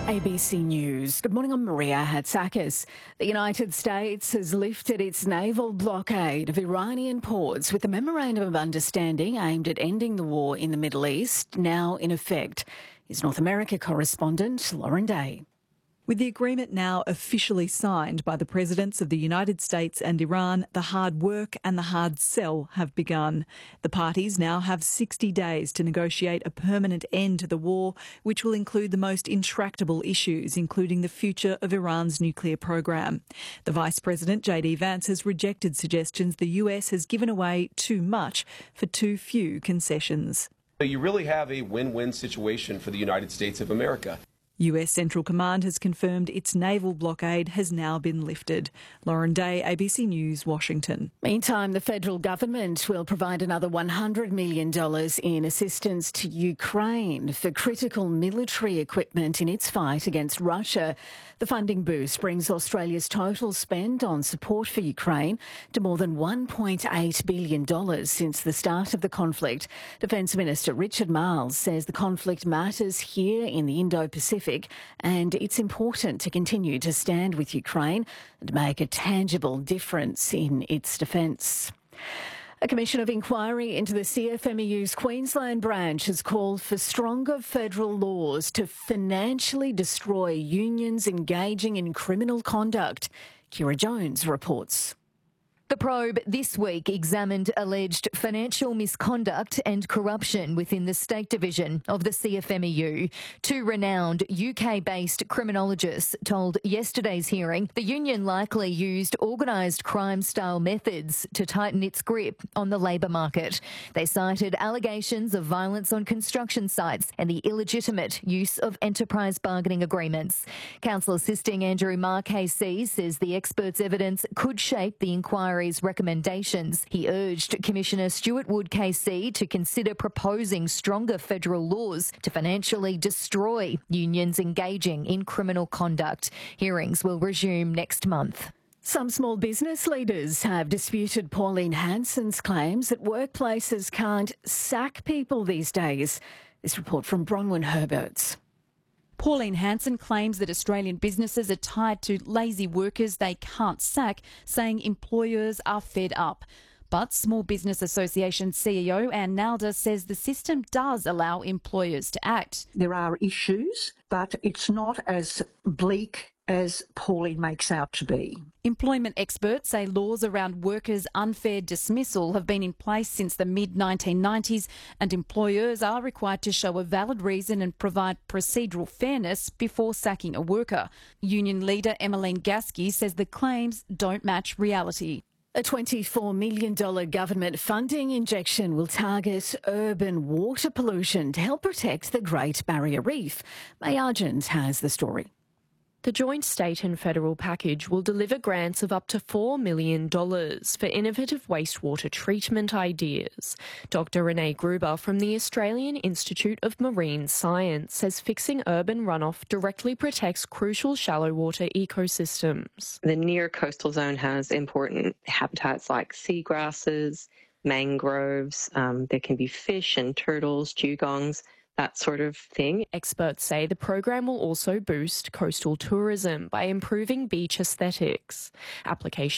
ABC News. Good morning, I'm Maria Hatzakis. The United States has lifted its naval blockade of Iranian ports with the Memorandum of Understanding aimed at ending the war in the Middle East now in effect. Here's North America correspondent Lauren Day. With the agreement now officially signed by the presidents of the United States and Iran, the hard work and the hard sell have begun. The parties now have 60 days to negotiate a permanent end to the war, which will include the most intractable issues, including the future of Iran's nuclear program. The Vice President, JD Vance, has rejected suggestions the US has given away too much for too few concessions. You really have a win-win situation for the United States of America. US Central Command has confirmed its naval blockade has now been lifted. Lauren Day, ABC News, Washington. Meantime, the federal government will provide another $100 million in assistance to Ukraine for critical military equipment in its fight against Russia. The funding boost brings Australia's total spend on support for Ukraine to more than $1.8 billion since the start of the conflict. Defence Minister Richard Marles says the conflict matters here in the Indo-Pacific, and it's important to continue to stand with Ukraine and make a tangible difference in its defence. A commission of inquiry into the CFMEU's Queensland branch has called for stronger federal laws to financially destroy unions engaging in criminal conduct. Kira Jones reports. The probe this week examined alleged financial misconduct and corruption within the state division of the CFMEU. Two renowned UK-based criminologists told yesterday's hearing the union likely used organised crime-style methods to tighten its grip on the labour market. They cited allegations of violence on construction sites and the illegitimate use of enterprise bargaining agreements. Counsel assisting Andrew Marr KC says the experts' evidence could shape the inquiry's recommendations. He urged Commissioner Stuart Wood KC to consider proposing stronger federal laws to financially destroy unions engaging in criminal conduct. Hearings will resume next month. Some small business leaders have disputed Pauline Hanson's claims that workplaces can't sack people these days. This report from Bronwyn Herberts. Pauline Hanson claims that Australian businesses are tied to lazy workers they can't sack, saying employers are fed up. But Small Business Association CEO Anne Nalder says the system does allow employers to act. There are issues, but it's not as bleak as Pauline makes out to be. Employment experts say laws around workers' unfair dismissal have been in place since the mid-1990s, and employers are required to show a valid reason and provide procedural fairness before sacking a worker. Union leader Emmeline Gasky says the claims don't match reality. A $24 million government funding injection will target urban water pollution to help protect the Great Barrier Reef. May Argent has the story. The joint state and federal package will deliver grants of up to $4 million for innovative wastewater treatment ideas. Dr Renee Gruber from the Australian Institute of Marine Science says fixing urban runoff directly protects crucial shallow water ecosystems. The near coastal zone has important habitats like seagrasses, mangroves, there can be fish and turtles, dugongs, that sort of thing. Experts say the program will also boost coastal tourism by improving beach aesthetics. Applications